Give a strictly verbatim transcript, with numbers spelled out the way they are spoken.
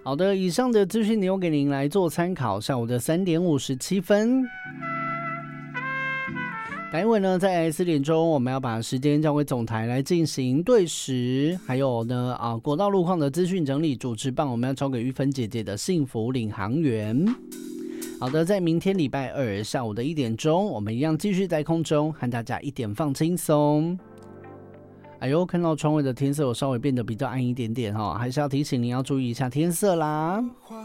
好的，以上的资讯留给您来做参考。下午的三点五十七分，待会呢，在四点钟，我们要把时间交给总台来进行对时，还有呢啊国道路况的资讯整理。主持棒我们要交给玉芬姐姐的幸福领航员。好的，在明天礼拜二下午的一点钟，我们一样继续在空中和大家一点放轻松。哎呦，看到窗外的天色有稍微变得比较暗一点点哈，还是要提醒您要注意一下天色啦。